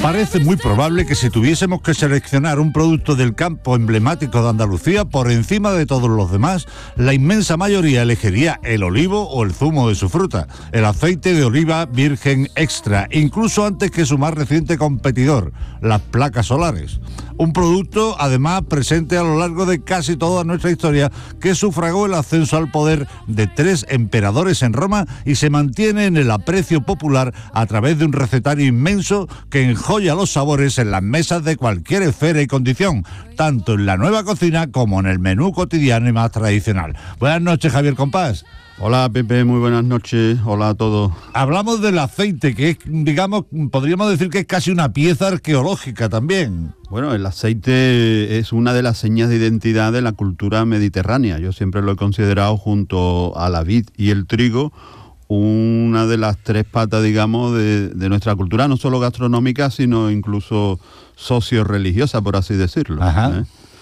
Parece muy probable que si tuviésemos que seleccionar un producto del campo emblemático de Andalucía, por encima de todos los demás, la inmensa mayoría elegiría el olivo o el zumo de su fruta, el aceite de oliva virgen extra, incluso antes que su más reciente competidor, las placas solares. Un producto, además, presente a lo largo de casi toda nuestra historia, que sufragó el ascenso al poder de 3 emperadores en Roma y se mantiene en el aprecio popular a través de un recetario inmenso que enjoya los sabores en las mesas de cualquier esfera y condición, tanto en la nueva cocina como en el menú cotidiano y más tradicional. Buenas noches, Javier Compás. Hola, Pepe, muy buenas noches. Hola a todos. Hablamos del aceite, que es, digamos, podríamos decir que es casi una pieza arqueológica también. Bueno, el aceite es una de las señas de identidad de la cultura mediterránea. Yo siempre lo he considerado, junto a la vid y el trigo, una de las 3 patas, digamos, de nuestra cultura, no solo gastronómica, sino incluso socio-religiosa, por así decirlo. Ajá.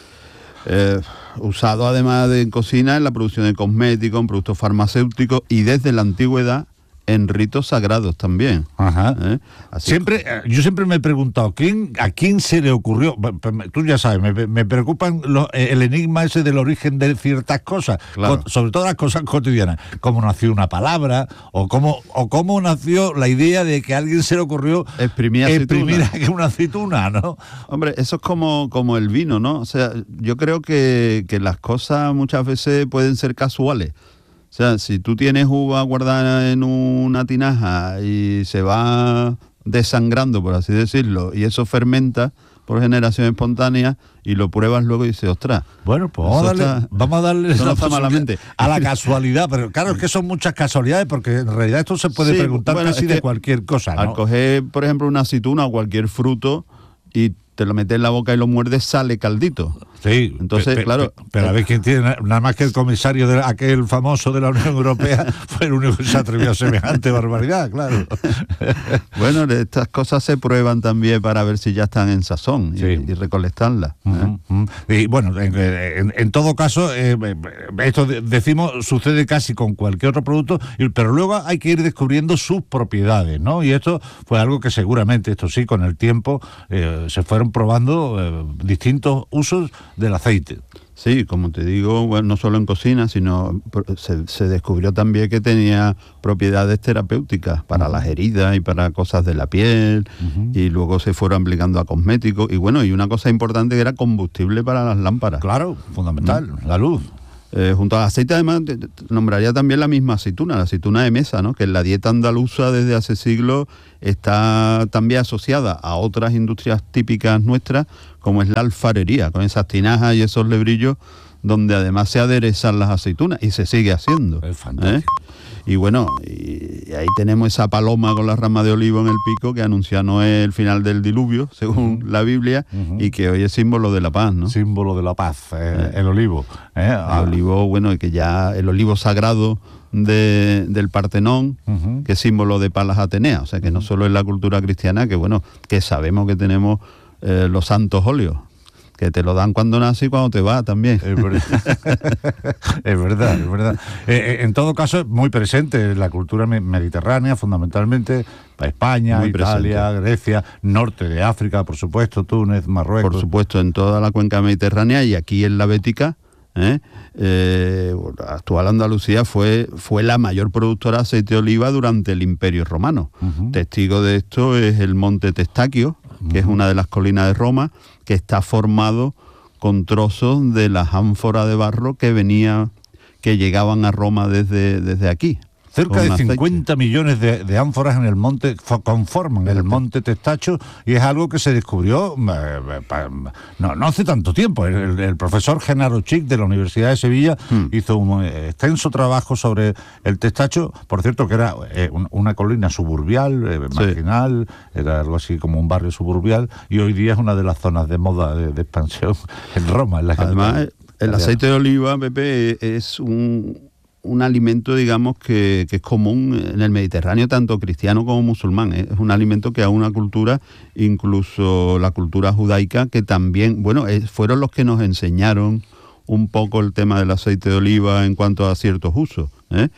Usado además en cocina, en la producción de cosméticos, en productos farmacéuticos y desde la antigüedad en ritos sagrados también. Ajá. Yo siempre me he preguntado, ¿a quién se le ocurrió? Tú ya sabes, me preocupan el enigma ese del origen de ciertas cosas, claro. Sobre todo las cosas cotidianas. ¿Cómo nació una palabra? ¿O cómo nació la idea de que a alguien se le ocurrió exprimir una aceituna, ¿no? Hombre, eso es como el vino, ¿no? O sea, yo creo que las cosas muchas veces pueden ser casuales. O sea, si tú tienes uva guardada en una tinaja y se va desangrando, por así decirlo, y eso fermenta por generación espontánea y lo pruebas luego y dices, ostras. Bueno, pues vamos a darle eso no está malamente a la casualidad, pero claro, es que son muchas casualidades, porque en realidad esto se puede preguntar casi de cualquier cosa, ¿no? Al coger, por ejemplo, una aceituna o cualquier fruto y te lo metes en la boca y lo muerdes, sale caldito. Sí, entonces, claro. Pero a ver quién tiene, nada más que el comisario de aquel famoso de la Unión Europea fue el único que se atrevió a semejante barbaridad, claro. Bueno, estas cosas se prueban también para ver si ya están en sazón y recolectarlas. Y bueno, en todo caso, esto decimos sucede casi con cualquier otro producto, pero luego hay que ir descubriendo sus propiedades, ¿no? Y esto fue algo que seguramente, esto sí, con el tiempo se fueron probando distintos usos del aceite. Sí, como te digo, bueno, no solo en cocina, sino se descubrió también que tenía propiedades terapéuticas para las heridas y para cosas de la piel, y luego se fueron aplicando a cosméticos, y bueno, y una cosa importante que era combustible para las lámparas. Claro, fundamental, la luz. Junto al aceite, además, nombraría también la misma aceituna, la aceituna de mesa, ¿no? Que en la dieta andaluza desde hace siglos está también asociada a otras industrias típicas nuestras, como es la alfarería, con esas tinajas y esos lebrillos donde además se aderezan las aceitunas, y se sigue haciendo. Es fantástico. Y bueno, y ahí tenemos esa paloma con la rama de olivo en el pico que anuncia Noé el final del diluvio, según la Biblia, y que hoy es símbolo de la paz, ¿no? Símbolo de la paz, el olivo. El olivo, bueno, y que ya el olivo sagrado del Partenón, que es símbolo de Palas Atenea, o sea que no solo es la cultura cristiana, que bueno, que sabemos que tenemos los santos óleos, que te lo dan cuando naces y cuando te vas también. Es verdad. Es verdad. En todo caso, es muy presente en la cultura mediterránea, fundamentalmente España, muy Italia, presente. Grecia, norte de África, por supuesto, Túnez, Marruecos. Por supuesto, en toda la cuenca mediterránea, y aquí en la Bética, actual Andalucía fue la mayor productora de aceite de oliva durante el Imperio Romano. Testigo de esto es el monte Testaquio, que es una de las colinas de Roma, que está formado con trozos de las ánforas de barro que llegaban a Roma desde aquí. Cerca de 50 millones de ánforas en el monte conforman el monte Testacho, y es algo que se descubrió no hace tanto tiempo. El profesor Genaro Chic de la Universidad de Sevilla hizo un extenso trabajo sobre el Testacho, por cierto que era una colina suburbial, marginal, era algo así como un barrio suburbial, y hoy día es una de las zonas de moda de expansión en Roma. En la Además, el aceite de oliva, Pepe, es un alimento, digamos, que es común en el Mediterráneo, tanto cristiano como musulmán. Es un alimento que a una cultura, incluso la cultura judaica, que también, bueno, fueron los que nos enseñaron un poco el tema del aceite de oliva en cuanto a ciertos usos.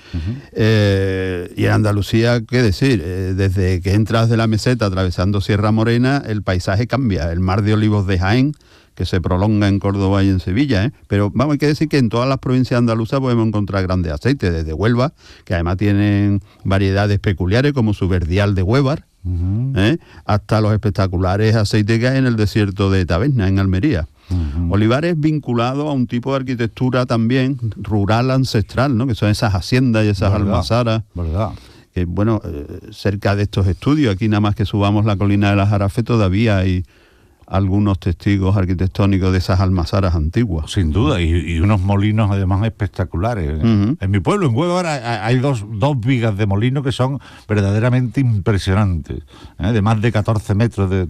Y en Andalucía, qué decir, desde que entras de la meseta atravesando Sierra Morena, el paisaje cambia. El mar de olivos de Jaén, que se prolonga en Córdoba y en Sevilla, pero vamos, hay que decir que en todas las provincias andaluzas podemos encontrar grandes aceites, desde Huelva, que además tienen variedades peculiares como su verdial de Huévar, hasta los espectaculares aceites que hay en el desierto de Taberna, en Almería. Olivares vinculado a un tipo de arquitectura también rural ancestral, ¿no? Que son esas haciendas y esas almazaras. ¿Verdad? Que bueno, cerca de estos estudios, aquí nada más que subamos la colina de la Jarafe, todavía hay algunos testigos arquitectónicos de esas almazaras antiguas. Sin duda, y unos molinos además espectaculares. En mi pueblo, en Huelva, hay dos vigas de molino que son verdaderamente impresionantes, de más de 14 metros de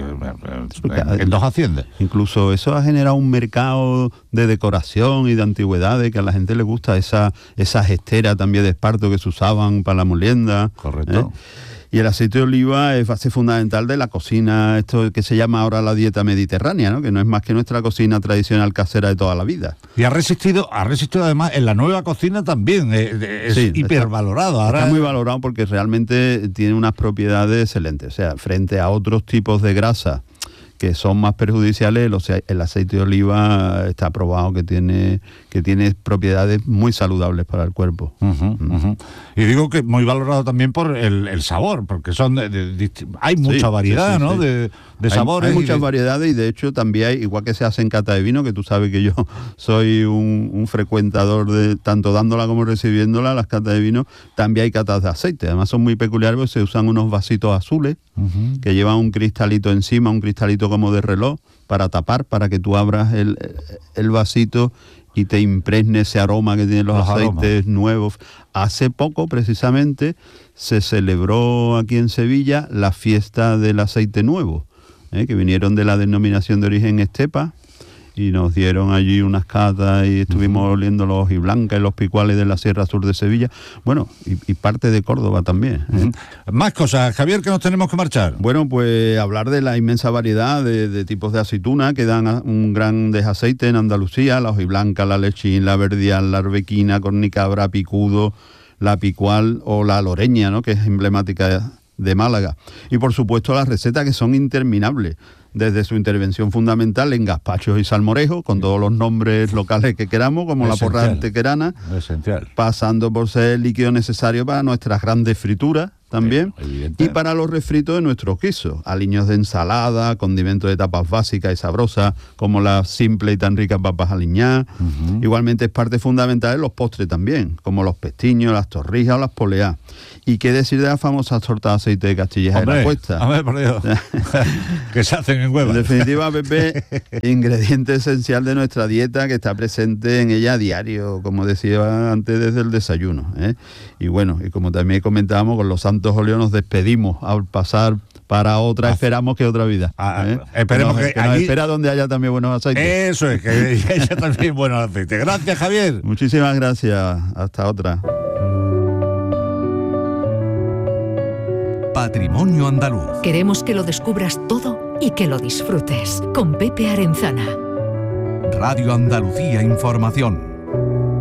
en dos haciendas. Incluso eso ha generado un mercado de decoración y de antigüedades, que a la gente le gusta esas esteras también de esparto que se usaban para la molienda. Correcto. Y el aceite de oliva es base fundamental de la cocina, esto que se llama ahora la dieta mediterránea, ¿no? Que no es más que nuestra cocina tradicional casera de toda la vida. Y ha resistido además en la nueva cocina también, es hipervalorado. Está muy valorado porque realmente tiene unas propiedades excelentes. O sea, frente a otros tipos de grasa que son más perjudiciales, el aceite de oliva está probado que tiene propiedades muy saludables para el cuerpo. Y digo que muy valorado también por el sabor, porque hay mucha variedad, ¿no? De sabores. Hay muchas variedades, y de hecho también hay, igual que se hace en cata de vino, que tú sabes que yo soy un frecuentador de tanto dándola como recibiéndola, las catas de vino, también hay catas de aceite. Además son muy peculiares porque se usan unos vasitos azules que llevan un cristalito encima, un cristalito como de reloj, para tapar, para que tú abras el vasito y te impregne ese aroma que tienen los aceites nuevos. Hace poco, precisamente, se celebró aquí en Sevilla la fiesta del aceite nuevo, que vinieron de la denominación de origen Estepa, y nos dieron allí unas catas y estuvimos oliendo los hojiblancas y los picuales de la Sierra Sur de Sevilla, bueno, y parte de Córdoba también. Más cosas, Javier, que nos tenemos que marchar. Bueno, pues hablar de la inmensa variedad de tipos de aceituna que dan un gran desaceite en Andalucía: la hojiblanca, la lechín, la verdial, la arbequina, cornicabra, picudo, la picual o la loreña, ¿no? Que es emblemática de Málaga. Y por supuesto las recetas, que son interminables, desde su intervención fundamental en gazpachos y salmorejo, con todos los nombres locales que queramos, como la porra antequerana, pasando por ser el líquido necesario para nuestras grandes frituras también, y para los refritos de nuestros guisos, aliños de ensalada, condimentos de tapas básicas y sabrosas, como las simples y tan ricas papas aliñadas. Igualmente es parte fundamental de los postres también, como los pestiños, las torrijas o las poleas. Y qué decir de las famosas tortas de aceite de Castilleja de la Cuesta. A ver, por Dios. Que se hacen en Huelva. En definitiva, Pepe, ingrediente esencial de nuestra dieta, que está presente en ella a diario, como decía antes, desde el desayuno. Y bueno, y como también comentábamos, con los santos óleos nos despedimos al pasar para otra, esperamos que otra vida. Esperemos que nos espera donde haya también buenos aceites. Eso es, que haya también buenos aceites. Gracias, Javier. Muchísimas gracias. Hasta otra. Patrimonio Andaluz. Queremos que lo descubras todo y que lo disfrutes. Con Pepe Arenzana. Radio Andalucía Información.